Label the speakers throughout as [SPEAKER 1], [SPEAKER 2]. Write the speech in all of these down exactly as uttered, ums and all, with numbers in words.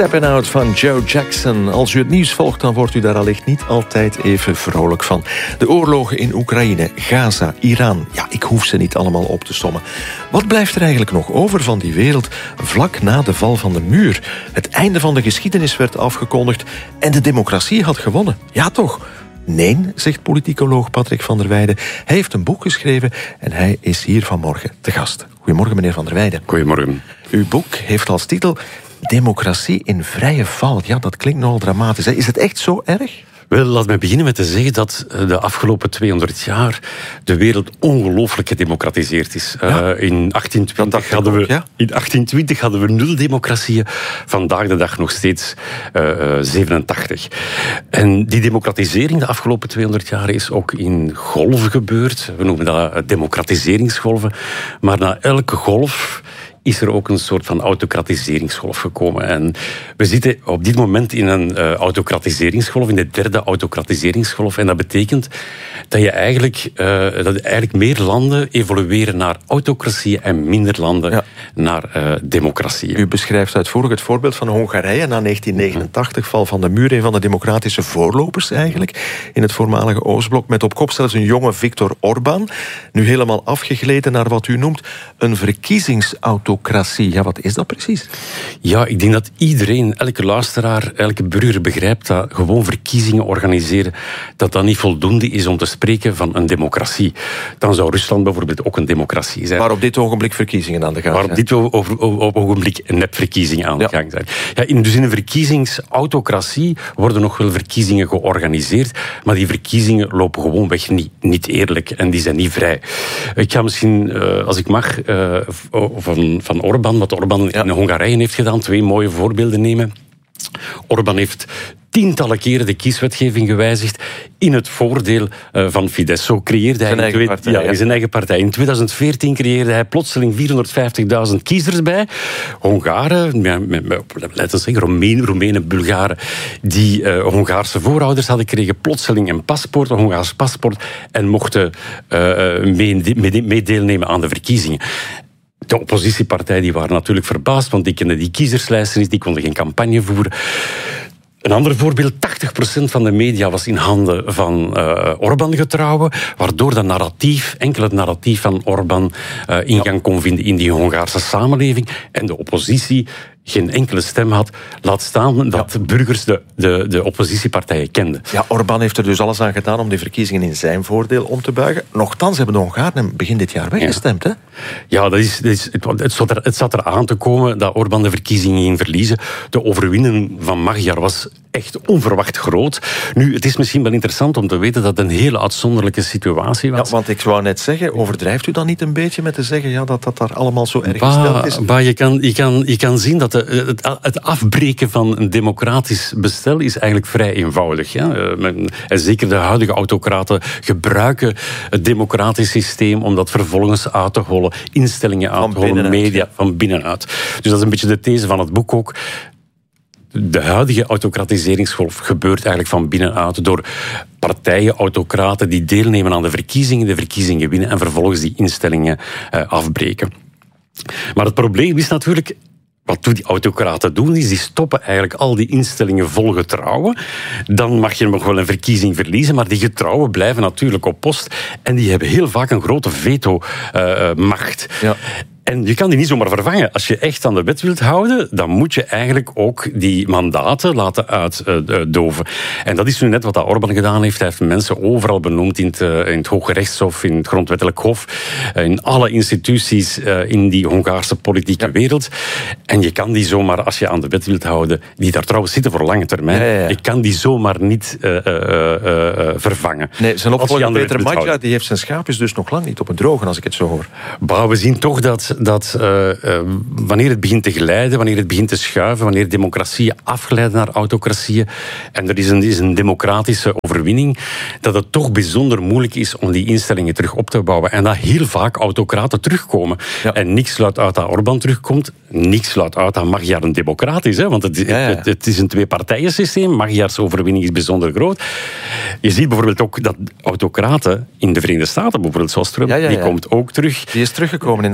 [SPEAKER 1] Steppin' Out van Joe Jackson. Als u het nieuws volgt, dan wordt u daar allicht niet altijd even vrolijk van. De oorlogen in Oekraïne, Gaza, Iran. Ja, ik hoef ze niet allemaal op te sommen. Wat blijft er eigenlijk nog over van die wereld vlak na de val van de muur? Het einde van de geschiedenis werd afgekondigd en de democratie had gewonnen. Ja, toch? Nee, zegt politicoloog Patrick van der Weijden. Hij heeft een boek geschreven en hij is hier vanmorgen te gast. Goedemorgen, meneer van der Weijden.
[SPEAKER 2] Goedemorgen.
[SPEAKER 1] Uw boek heeft als titel Democratie in vrije val. Ja, dat klinkt nogal dramatisch. Hè? Is het echt zo erg?
[SPEAKER 2] Wel, laat me beginnen met te zeggen dat de afgelopen tweehonderd jaar de wereld ongelooflijk gedemocratiseerd is. Ja. Uh, in achttien twintig hadden we, ja? in achttien twintig hadden we nul democratieën. Vandaag de dag nog steeds uh, uh, zevenentachtig. En die democratisering de afgelopen tweehonderd jaar is ook in golven gebeurd. We noemen dat democratiseringsgolven. Maar na elke golf is er ook een soort van autocratiseringsgolf gekomen. En we zitten op dit moment in een uh, autocratiseringsgolf, in de derde autocratiseringsgolf. En dat betekent dat je eigenlijk, uh, dat eigenlijk meer landen evolueren naar autocratie en minder landen ja. naar uh, democratie.
[SPEAKER 1] U beschrijft uitvoerig het voorbeeld van Hongarije na negentien negenentachtig, val van de muur, een van de democratische voorlopers eigenlijk, in het voormalige Oostblok, met op kop zelfs een jonge Viktor Orbán, nu helemaal afgegleden naar wat u noemt een verkiezingsauto. Ja, wat is dat precies?
[SPEAKER 2] Ja, ik denk dat iedereen, elke luisteraar, elke burger begrijpt dat gewoon verkiezingen organiseren, dat dat niet voldoende is om te spreken van een democratie. Dan zou Rusland bijvoorbeeld ook een democratie zijn.
[SPEAKER 1] Waar op dit ogenblik verkiezingen aan de gang zijn.
[SPEAKER 2] Waar op dit over, over, ogenblik nepverkiezingen aan de ja. gang zijn. Ja, in, dus in een verkiezingsautocratie worden nog wel verkiezingen georganiseerd, maar die verkiezingen lopen gewoon weg niet, niet eerlijk en die zijn niet vrij. Ik ga misschien, uh, als ik mag, uh, van van Orbán, wat Orbán ja. in Hongarije heeft gedaan, twee mooie voorbeelden nemen. Orbán heeft tientallen keren de kieswetgeving gewijzigd in het voordeel uh, van Fidesz. Zo creëerde hij
[SPEAKER 1] zijn,
[SPEAKER 2] twee,
[SPEAKER 1] eigen partij,
[SPEAKER 2] ja, ja. zijn eigen partij. In twintig veertien creëerde hij plotseling vierhonderdvijftigduizend kiezers bij. Hongaren, laten we zeggen, Roemenen, Roemenen, Bulgaren, die uh, Hongaarse voorouders hadden, kregen plotseling een paspoort, een Hongaars paspoort, en mochten uh, mee, mee deelnemen aan de verkiezingen. De oppositiepartijen die waren natuurlijk verbaasd, want die kenden die kiezerslijsten niet, die konden geen campagne voeren. Een ander voorbeeld, tachtig procent van de media was in handen van uh, Orbán getrouwen, waardoor dat narratief, enkel het narratief van Orbán uh, ingang kon vinden in die Hongaarse samenleving. En de oppositie geen enkele stem had, laat staan dat ja. burgers de, de, de oppositiepartiyen kenden.
[SPEAKER 1] Ja, Orbán heeft er dus alles aan gedaan om die verkiezingen in zijn voordeel om te buigen. Nochtans hebben de Hongaren hem begin dit jaar weggestemd,
[SPEAKER 2] ja.
[SPEAKER 1] hè?
[SPEAKER 2] Ja, dat is, dat is, het, het, zat er, het zat er aan te komen dat Orbán de verkiezingen ging verliezen. De overwinning van Magyar was echt onverwacht groot. Nu, het is misschien wel interessant om te weten dat het een hele uitzonderlijke situatie was.
[SPEAKER 1] Ja, want ik wou net zeggen, overdrijft u dan niet een beetje met te zeggen ja, dat dat daar allemaal zo erg
[SPEAKER 2] bah,
[SPEAKER 1] gesteld is?
[SPEAKER 2] Bah, je, kan, je, kan, je kan zien dat de, het, het afbreken van een democratisch bestel is eigenlijk vrij eenvoudig. Ja? En zeker de huidige autocraten gebruiken het democratisch systeem om dat vervolgens uit te hollen, instellingen uit te hollen, media van binnenuit. Dus dat is een beetje de these van het boek ook. De huidige autocratiseringsgolf gebeurt eigenlijk van binnenuit door partijen, autocraten die deelnemen aan de verkiezingen, de verkiezingen winnen en vervolgens die instellingen uh, afbreken. Maar het probleem is natuurlijk, wat die autocraten doen, is die stoppen eigenlijk al die instellingen vol getrouwen. Dan mag je nog wel een verkiezing verliezen, maar die getrouwen blijven natuurlijk op post en die hebben heel vaak een grote veto-macht. Uh, ja. En je kan die niet zomaar vervangen. Als je echt aan de wet wilt houden, dan moet je eigenlijk ook die mandaten laten uitdoven. En dat is nu net wat dat Orbán gedaan heeft. Hij heeft mensen overal benoemd in het, in het Hoge Rechtshof, in het Grondwettelijk Hof, in alle instituties in die Hongaarse politieke ja. wereld. En je kan die zomaar, als je aan de wet wilt houden, die daar trouwens zitten voor lange termijn, ja, ja, ja. je kan die zomaar niet uh, uh, uh, vervangen.
[SPEAKER 1] Nee, zijn opvolger Peter Magyar, die heeft zijn schaapjes dus nog lang niet op het drogen, als ik het zo hoor.
[SPEAKER 2] Bah, we zien toch dat dat uh, uh, wanneer het begint te glijden, wanneer het begint te schuiven, wanneer democratieën afglijden naar autocratieën, en er is een, is een democratische overwinning, dat het toch bijzonder moeilijk is om die instellingen terug op te bouwen. En dat heel vaak autocraten terugkomen. Ja. En niks sluit uit dat Orbán terugkomt, niks sluit uit dat Magyar een democraat is. Hè? Want het, ja, ja. Het, het is een twee-partijen-systeem. Magyars overwinning is bijzonder groot. Je ziet bijvoorbeeld ook dat autocraten in de Verenigde Staten, bijvoorbeeld zoals Trump, ja, ja, ja. die komt ook terug.
[SPEAKER 1] Die is teruggekomen inderdaad voor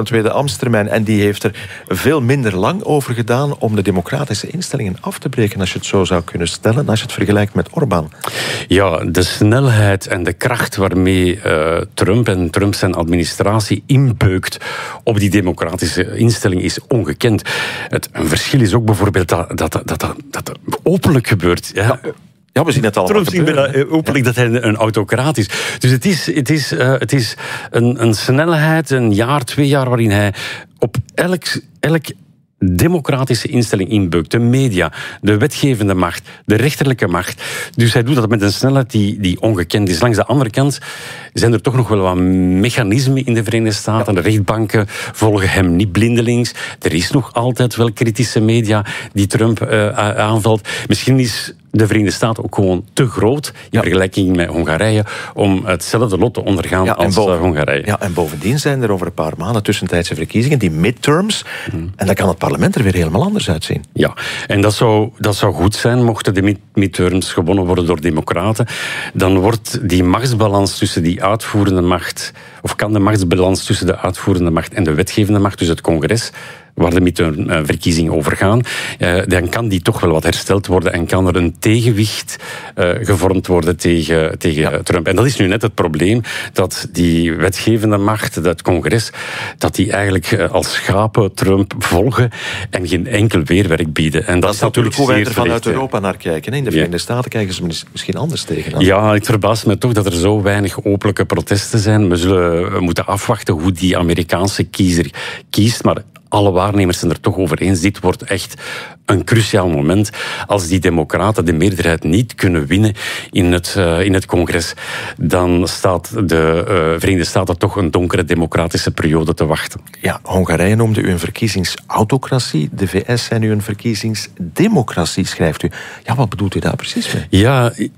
[SPEAKER 1] tweede ambtstermijn. En die heeft er veel minder lang over gedaan om de democratische instellingen af te breken, als je het zo zou kunnen stellen, als je het vergelijkt met Orbán.
[SPEAKER 2] Ja, de snelheid en de kracht waarmee uh, Trump en Trump zijn administratie inbeukt op die democratische instelling is ongekend. Het, een verschil is ook bijvoorbeeld dat dat, dat, dat, dat openlijk gebeurt. Ja.
[SPEAKER 1] Ja. Ja, we zien het allemaal
[SPEAKER 2] Trump ziet openlijk dat hij een autocraat is. Dus het is, het is, uh, het is een, een snelheid, een jaar, twee jaar, waarin hij op elk, elk democratische instelling inbeukt. De media, de wetgevende macht, de rechterlijke macht. Dus hij doet dat met een snelheid die, die ongekend is. Langs de andere kant zijn er toch nog wel wat mechanismen in de Verenigde Staten. Ja. De rechtbanken volgen hem niet blindelings. Er is nog altijd wel kritische media die Trump uh, aanvalt. Misschien is de Verenigde Staten ook gewoon te groot in ja. vergelijking met Hongarije om hetzelfde lot te ondergaan ja, als boven, Hongarije.
[SPEAKER 1] Ja, en bovendien zijn er over een paar maanden tussentijdse verkiezingen, die midterms, hmm. en dan kan het parlement er weer helemaal anders uitzien.
[SPEAKER 2] Ja, en dat zou, dat zou goed zijn mochten de midterms gewonnen worden door democraten. Dan wordt die machtsbalans tussen die uitvoerende macht, of kan de machtsbalans tussen de uitvoerende macht en de wetgevende macht, dus het congres, waar de midtermverkiezingen over gaan, uh, dan kan die toch wel wat hersteld worden en kan er een tegenwicht uh, gevormd worden tegen, tegen ja. Trump. En dat is nu net het probleem, dat die wetgevende macht, dat congres, dat die eigenlijk uh, als schapen Trump volgen en geen enkel weerwerk bieden. En dat,
[SPEAKER 1] dat
[SPEAKER 2] is natuurlijk
[SPEAKER 1] hoe wij er vanuit
[SPEAKER 2] slecht,
[SPEAKER 1] Europa naar kijken. In de Verenigde ja. Staten kijken ze misschien anders tegenaan.
[SPEAKER 2] Ja, het verbaast me toch dat er zo weinig openlijke protesten zijn. We zullen moeten afwachten hoe die Amerikaanse kiezer kiest, maar alle waarnemers zijn er toch over eens. Dit wordt echt een cruciaal moment. Als die democraten de meerderheid niet kunnen winnen in het, uh, in het congres, dan staat de uh, Verenigde Staten toch een donkere democratische periode te wachten.
[SPEAKER 1] Ja, Hongarije noemde u een verkiezingsautocratie. De V S zijn nu een verkiezingsdemocratie, schrijft u. Ja, wat bedoelt u daar precies mee?
[SPEAKER 2] Ja, uh,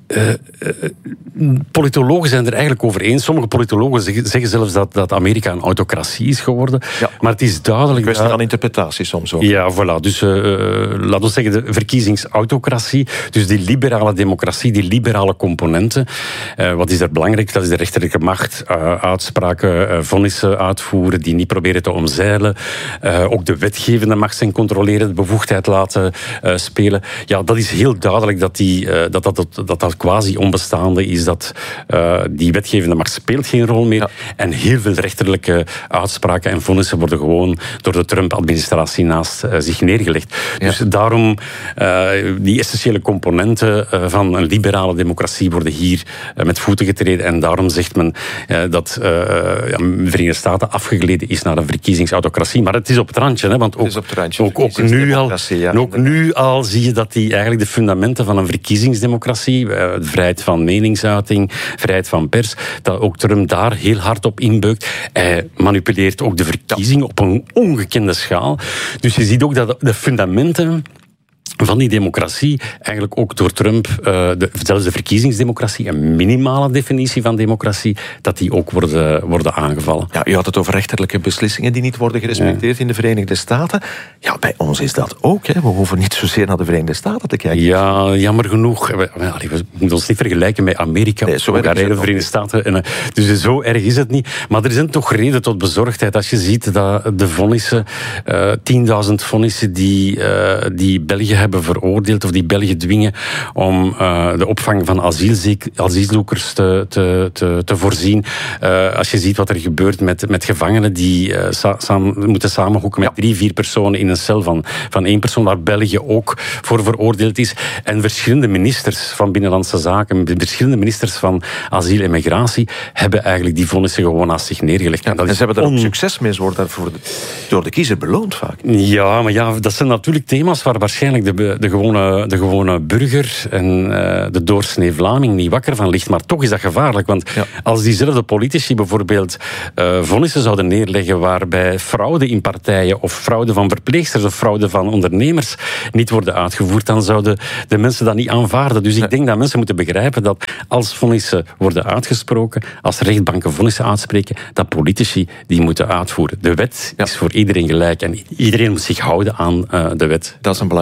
[SPEAKER 2] uh, politologen zijn er eigenlijk over eens. Sommige politologen zeggen, zeggen zelfs dat, dat Amerika een autocratie is geworden. Ja. Maar het is duidelijk...
[SPEAKER 1] Een kwestie van interpretatie soms ook.
[SPEAKER 2] Ja, voilà. Dus uh, laten we zeggen de verkiezingsautocratie. Dus die liberale democratie, die liberale componenten. Uh, wat is er belangrijk? Dat is de rechterlijke macht. Uh, uitspraken, uh, vonnissen uitvoeren die niet proberen te omzeilen. Uh, ook de wetgevende macht zijn controleren, de bevoegdheid laten uh, spelen. Ja, dat is heel duidelijk dat die, uh, dat, dat, dat, dat, dat quasi onbestaande is. Dat uh, die wetgevende macht speelt geen rol meer. Ja. En heel veel rechterlijke uitspraken en vonnissen worden gewoon door de Trump-administratie naast uh, zich neergelegd. Ja. Dus daarom, uh, die essentiële componenten uh, van een liberale democratie worden hier uh, met voeten getreden. En daarom zegt men uh, dat uh, ja, de Verenigde Staten afgegleden is naar een verkiezingsautocratie. Maar het is op het randje, hè, want ook, het randje, ook, ook, nu al, ja, ook nu al zie je dat die eigenlijk de fundamenten van een verkiezingsdemocratie, uh, de vrijheid van meningsuiting, vrijheid van pers, dat ook Trump daar heel hard op inbeukt. Hij manipuleert ook de verkiezingen op een ongekende schaal. Dus je ziet ook dat de fundamenten van die democratie eigenlijk ook door Trump, uh, de, zelfs de verkiezingsdemocratie, een minimale definitie van democratie, dat die ook worden, worden aangevallen.
[SPEAKER 1] Ja, u had het over rechterlijke beslissingen die niet worden gerespecteerd ja. in de Verenigde Staten. Ja, bij ons is dat ook. Hè. We hoeven niet zozeer naar de Verenigde Staten te kijken.
[SPEAKER 2] Ja, jammer genoeg. We, we moeten ons niet vergelijken met Amerika, nee, Hongarije, de Verenigde Staten. En, dus zo erg is het niet. Maar er zijn toch reden tot bezorgdheid. Als je ziet dat de vonnissen, uh, tienduizend vonnissen die, uh, die België hebben veroordeeld of die België dwingen om uh, de opvang van asielzoekers te, te, te, te voorzien. Uh, als je ziet wat er gebeurt met, met gevangenen die uh, sa- samen, moeten samenhoeken met ja. drie, vier personen in een cel van, van één persoon, waar België ook voor veroordeeld is. En verschillende ministers van Binnenlandse Zaken, verschillende ministers van asiel en migratie hebben eigenlijk die vonnissen gewoon naast zich neergelegd.
[SPEAKER 1] Ja, en, dat en ze hebben daar on... ook succes mee, ze worden daarvoor de, door de kiezer beloond vaak.
[SPEAKER 2] Ja, maar ja, dat zijn natuurlijk thema's waar waarschijnlijk de De gewone, de gewone burger en uh, de doorsnee Vlaming niet wakker van ligt. Maar toch is dat gevaarlijk. Want ja. als diezelfde politici bijvoorbeeld uh, vonnissen zouden neerleggen waarbij fraude in partijen of fraude van verpleegsters of fraude van ondernemers niet worden uitgevoerd, dan zouden de mensen dat niet aanvaarden. Dus ik ja. denk dat mensen moeten begrijpen dat als vonnissen worden uitgesproken, als rechtbanken vonnissen uitspreken, dat politici die moeten uitvoeren. De wet ja. is voor iedereen gelijk en iedereen moet zich houden aan uh, de wet.
[SPEAKER 1] Dat is een belangrijke pijler.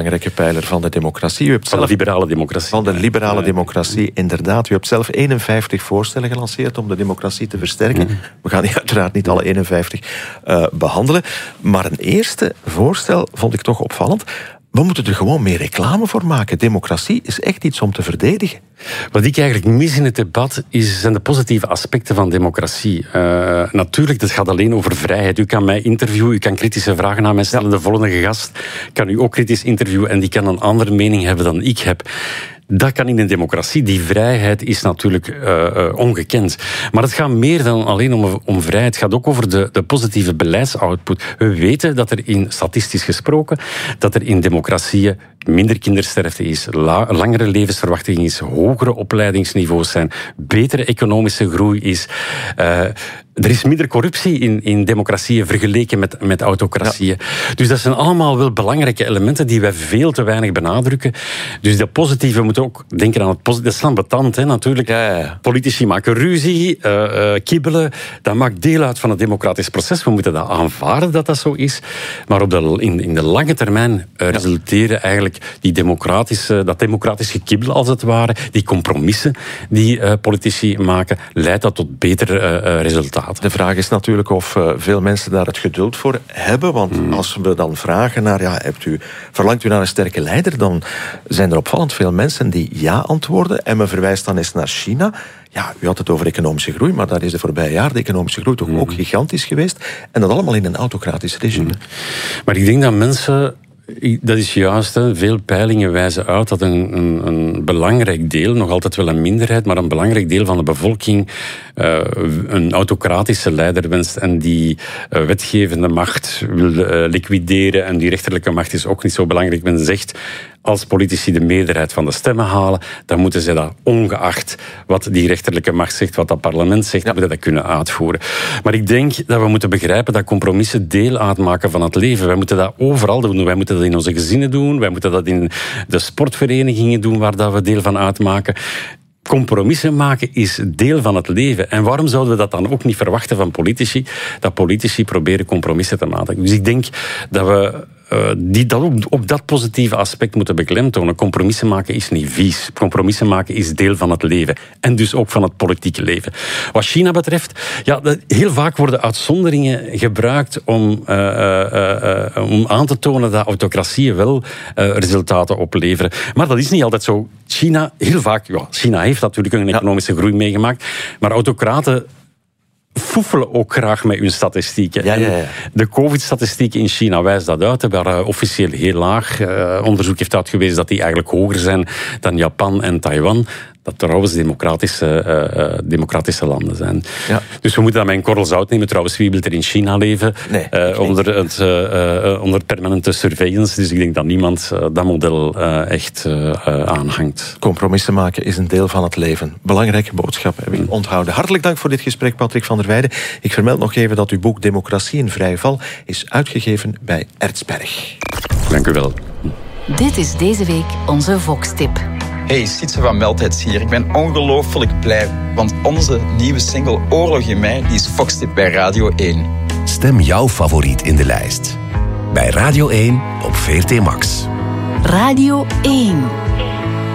[SPEAKER 1] pijler van de democratie. U hebt
[SPEAKER 2] van
[SPEAKER 1] zelf,
[SPEAKER 2] de liberale democratie.
[SPEAKER 1] Van de liberale democratie, inderdaad. U hebt zelf eenenvijftig voorstellen gelanceerd om de democratie te versterken. Mm. We gaan uiteraard niet alle eenenvijftig uh, behandelen. Maar een eerste voorstel vond ik toch opvallend. We moeten er gewoon meer reclame voor maken. Democratie is echt iets om te verdedigen.
[SPEAKER 2] Wat ik eigenlijk mis in het debat is, zijn de positieve aspecten van democratie. Uh, natuurlijk, dat gaat alleen over vrijheid. U kan mij interviewen, u kan kritische vragen aan mij stellen. Ja. De volgende gast kan u ook kritisch interviewen en die kan een andere mening hebben dan ik heb. Dat kan in een democratie. Die vrijheid is natuurlijk uh, uh, ongekend. Maar het gaat meer dan alleen om, om vrijheid. Het gaat ook over de, de positieve beleidsoutput. We weten dat er in, statistisch gesproken, dat er in democratieën minder kindersterfte is, la, langere levensverwachting is, hogere opleidingsniveaus zijn, betere economische groei is. Uh, Er is minder corruptie in, in democratieën vergeleken met, met autocratieën. Ja. Dus dat zijn allemaal wel belangrijke elementen die wij veel te weinig benadrukken. Dus dat positieve, we moeten ook denken aan het positieve. Dat is ambetant, hè, natuurlijk.
[SPEAKER 1] Ja, ja.
[SPEAKER 2] Politici maken ruzie, uh, uh, kibbelen. Dat maakt deel uit van het democratisch proces. We moeten dat aanvaarden dat dat zo is. Maar op de, in, in de lange termijn uh, resulteren eigenlijk die democratische, dat democratische kibbel als het ware, die compromissen die uh, politici maken, leidt dat tot betere uh, uh, resultaten.
[SPEAKER 1] De vraag is natuurlijk of uh, veel mensen daar het geduld voor hebben. Want mm. als we dan vragen naar, ja, hebt u, verlangt u naar een sterke leider, dan zijn er opvallend veel mensen die ja antwoorden. En men verwijst dan eens naar China. Ja, u had het over economische groei, maar daar is de voorbije jaar de economische groei toch mm. ook gigantisch geweest. En dat allemaal in een autocratisch regime. Mm.
[SPEAKER 2] Maar ik denk dat mensen... Dat is juist, hè. Veel peilingen wijzen uit dat een, een, een belangrijk deel, nog altijd wel een minderheid, maar een belangrijk deel van de bevolking uh, een autocratische leider wenst en die uh, wetgevende macht wil uh, liquideren en die rechterlijke macht is ook niet zo belangrijk. Men zegt, als politici de meerderheid van de stemmen halen, dan moeten zij dat ongeacht wat die rechterlijke macht zegt, wat dat parlement zegt, ja. moeten dat kunnen uitvoeren. Maar ik denk dat we moeten begrijpen dat compromissen deel uitmaken van het leven. Wij moeten dat overal doen. Wij moeten dat in onze gezinnen doen. Wij moeten dat in de sportverenigingen doen waar dat we deel van uitmaken. Compromissen maken is deel van het leven. En waarom zouden we dat dan ook niet verwachten van politici? Dat politici proberen compromissen te maken. Dus ik denk dat we uh, die, dat op, op dat positieve aspect moeten beklemtonen. Compromissen maken is niet vies. Compromissen maken is deel van het leven. En dus ook van het politieke leven. Wat China betreft, ja, dat, heel vaak worden uitzonderingen gebruikt om, uh, uh, uh, om aan te tonen dat autocratieën wel uh, resultaten opleveren. Maar dat is niet altijd zo. China, heel vaak, ja, China heeft natuurlijk een economische ja. groei meegemaakt, maar autocraten foefelen ook graag met hun statistieken.
[SPEAKER 1] Ja, ja, ja.
[SPEAKER 2] De covid-statistieken in China wijzen dat uit. Ze waren officieel heel laag. Uh, onderzoek heeft uitgewezen dat die eigenlijk hoger zijn dan Japan en Taiwan. Dat trouwens democratische, uh, uh, democratische landen zijn. Ja. Dus we moeten dat met een korrel zout nemen. Trouwens, wie wil er in China leven?
[SPEAKER 1] Nee,
[SPEAKER 2] uh, onder, het, uh, uh, onder permanente surveillance. Dus ik denk dat niemand uh, dat model uh, echt uh, uh, aanhangt.
[SPEAKER 1] Compromissen maken is een deel van het leven. Belangrijke boodschap heb ik mm. onthouden. Hartelijk dank voor dit gesprek, Patrick van der Weijden. Ik vermeld nog even dat uw boek Democratie in vrije val is uitgegeven bij Erzberg.
[SPEAKER 2] Dank u wel.
[SPEAKER 3] Dit is deze week onze Vox-tip.
[SPEAKER 4] Hey, Sietse van Meldheids hier. Ik ben ongelooflijk blij, want onze nieuwe single Oorlog in mij, die is Vox-tip bij Radio één.
[SPEAKER 5] Stem jouw favoriet in de lijst. Bij Radio één op V R T Max.
[SPEAKER 3] Radio één.